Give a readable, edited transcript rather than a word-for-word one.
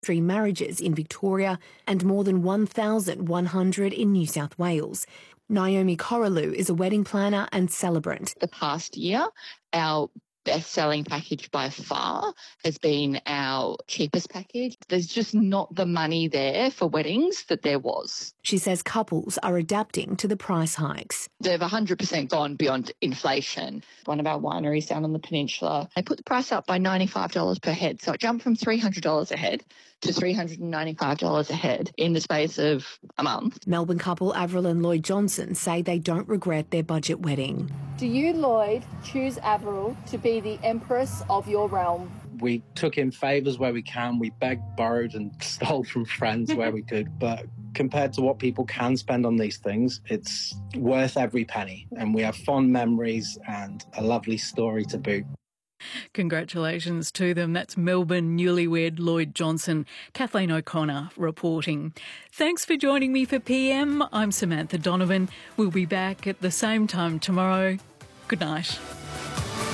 3 marriages in Victoria and more than 1,100 in New South Wales. Naomi Coralou is a wedding planner and celebrant. The past year, our best-selling package by far has been our cheapest package. There's just not the money there for weddings that there was. She says couples are adapting to the price hikes. They've 100% gone beyond inflation. One of our wineries down on the peninsula, they put the price up by $95 per head. So it jumped from $300 a head to $395 a head in the space of a month. Melbourne couple Avril and Lloyd Johnson say they don't regret their budget wedding. Do you, Lloyd, choose Avril to be the empress of your realm? We took in favours where we can. We begged, borrowed and stole from friends where we could. But compared to what people can spend on these things, it's worth every penny. And we have fond memories and a lovely story to boot. Congratulations to them. That's Melbourne newlywed Lloyd Johnson. Kathleen O'Connor reporting. Thanks for joining me for PM. I'm Samantha Donovan. We'll be back at the same time tomorrow. Good night.